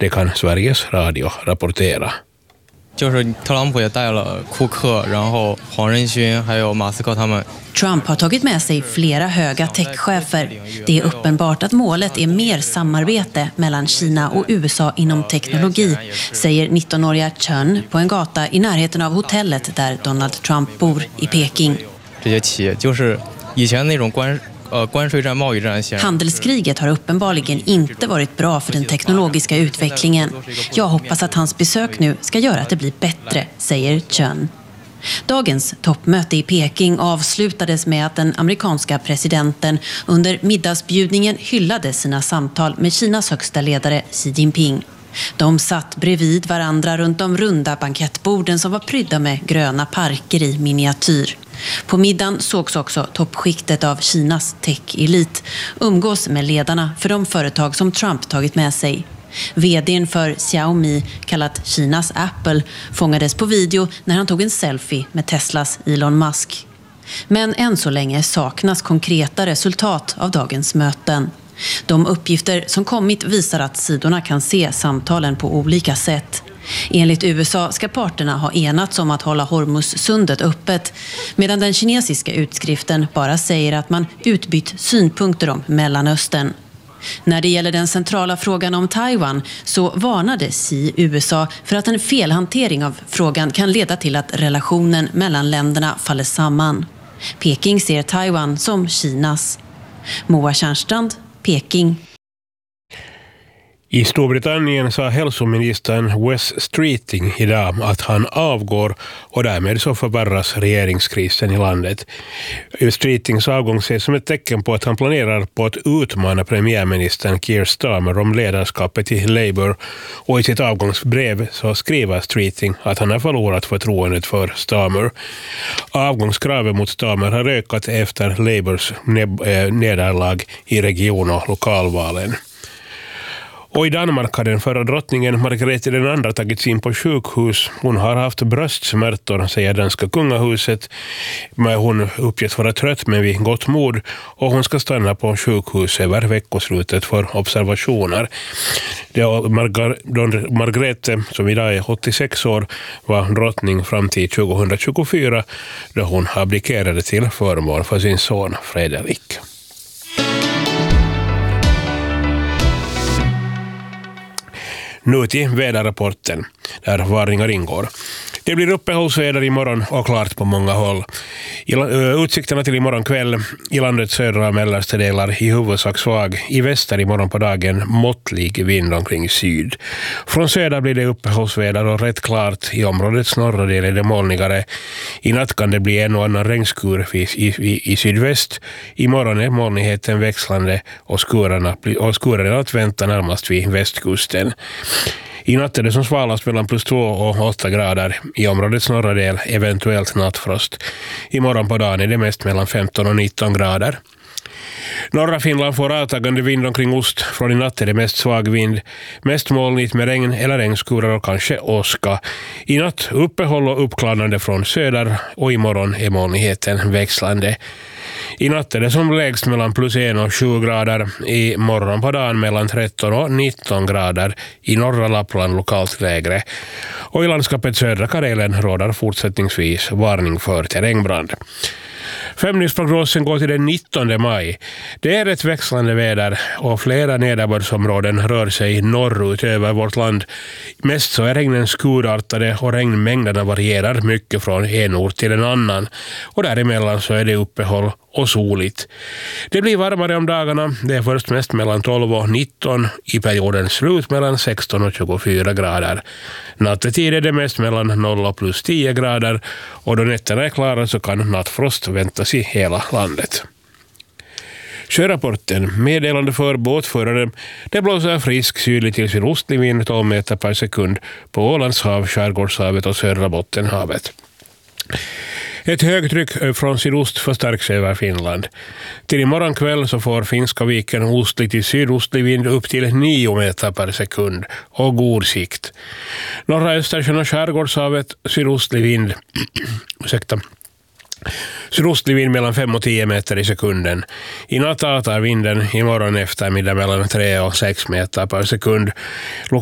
Det kan Sveriges Radio rapportera. 就是特朗普也带了库克，然后黄仁勋还有马斯克他们。 Trump har tagit med sig flera höga techchefer. Det är uppenbart att målet är mer samarbete mellan Kina och USA inom teknologi, säger 19-åriga Chen på en gata i närheten av hotellet där Donald Trump bor i Peking. 这些企业就是以前那种关税战、贸易战。 Handelskriget har uppenbarligen inte varit bra för den teknologiska utvecklingen. Jag hoppas att hans besök nu ska göra att det blir bättre, säger Chen. Dagens toppmöte i Peking avslutades med att den amerikanska presidenten under middagsbjudningen hyllade sina samtal med Kinas högsta ledare Xi Jinping. De satt bredvid varandra runt de runda bankettborden som var prydda med gröna parker i miniatyr. På middagen sågs också toppskiktet av Kinas tech-elit umgås med ledarna för de företag som Trump tagit med sig. VD:n för Xiaomi, kallat Kinas Apple, fångades på video när han tog en selfie med Teslas Elon Musk. Men än så länge saknas konkreta resultat av dagens möten. De uppgifter som kommit visar att sidorna kan se samtalen på olika sätt. Enligt USA ska parterna ha enats om att hålla Hormuzsundet öppet, medan den kinesiska utskriften bara säger att man utbytt synpunkter om Mellanöstern. När det gäller den centrala frågan om Taiwan så varnade Xi USA för att en felhantering av frågan kan leda till att relationen mellan länderna faller samman. Peking ser Taiwan som Kinas. Moa Tjärnstrand, Peking. I Storbritannien sa hälsoministern Wes Streeting idag att han avgår och därmed så förvärras regeringskrisen i landet. Streetings avgång ses som ett tecken på att han planerar på att utmana premiärministern Keir Starmer om ledarskapet i Labour, och i sitt avgångsbrev så skriver Streeting att han har förlorat förtroendet för Starmer. Avgångskravet mot Starmer har ökat efter Labours nederlag i region- och lokalvalen. Och i Danmark har den förra drottningen Margrethe II tagits in på sjukhus. Hon har haft bröstsmärtor, säger danska kungahuset. Men hon uppges vara trött men vid gott mod, och hon ska stanna på sjukhus över veckoslutet för observationer. Margrethe, som idag är 86 år, var drottning fram till 2024 då hon abdikerade till förmån för sin son Fredrik. Nu till väderrapporten, där varningar ingår. Det blir uppehållsväder imorgon och klart på många håll. Utsikterna till imorgon kväll i landets södra och mellersta delar i huvudsak svag. I väster imorgon på dagen måttlig vind omkring syd. Från söder blir det uppehållsväder och rätt klart. I områdets norra del är det molnigare. I natt kan det bli en och annan regnskur i sydväst. Imorgon är molnigheten växlande och skurarna att vänta närmast vid västkusten. I natt är det som svalast mellan +2 och 8 grader. I områdets norra del eventuellt nattfrost. Imorgon på dagen är det mest mellan 15 och 19 grader. Norra Finland får avtagande vind omkring ost. Från i natt är det mest svag vind. Mest molnigt med regn eller regnskurar och kanske åska. I natt uppehåll och uppklarnande från söder, och imorgon är molnigheten växlande. I natt är det som lägst mellan +1 och 7 grader. I morgon på dagen mellan 13 och 19 grader. I norra Lappland lokalt lägre. Och i landskapet södra Karelen råder fortsättningsvis varning för terrängbrand. Femdygnsprognosen går till den 19 maj. Det är ett växlande väder och flera nederbördsområden rör sig norrut över vårt land. Mest så är regnen skurartade och regnmängderna varierar mycket från en ort till en annan. Och däremellan så är det uppehåll och soligt. Det blir varmare om dagarna. Det är först mest mellan 12 och 19, i perioden slut mellan 16 och 24 grader. Nattetid är det mest mellan 0 och +10 grader, och då nätterna är klara så kan nattfrost väntas i hela landet. Sjörapporten, meddelande för båtförare. Det blåser frisk sydlig till sydostlig vind 12 meter per sekund på Ålands hav, Skärgårdshavet och södra Bottenhavet. Ett högtryck från sydost förstärks över Finland. Till imorgon kväll så får Finska viken ostlig till sydostlig vind upp till 9 meter per sekund och god sikt. Norra Östersjön och Skärgårdshavet sydostlig vind. Sydostlig vind mellan 5 och 10 meter i sekunden. I natt avtar vinden imorgon eftermiddag mellan 3 och 6 meter per sekund.